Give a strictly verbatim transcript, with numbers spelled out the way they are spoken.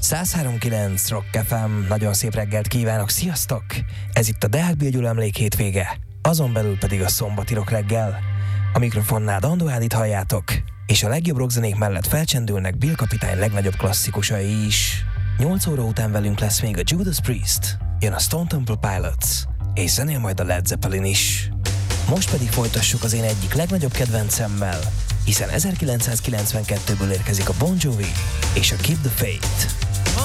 száz három kilenc Rock ef em, nagyon szép reggelt kívánok, sziasztok! Ez itt a Deák Béla Gyula emlék hétvége, azon belül pedig a szombati rock reggel. A mikrofonnál Dandó Ádit halljátok, és a legjobb rockzenék mellett felcsendülnek Bill kapitány legnagyobb klasszikusai is. nyolc óra után velünk lesz még a Judas Priest, jön a Stone Temple Pilots, és zenél majd a Led Zeppelin is. Most pedig folytassuk az én egyik legnagyobb kedvencemmel, hiszen ezerkilencszázkilencvenkettőből érkezik a Bon Jovi és a Keep the Faith.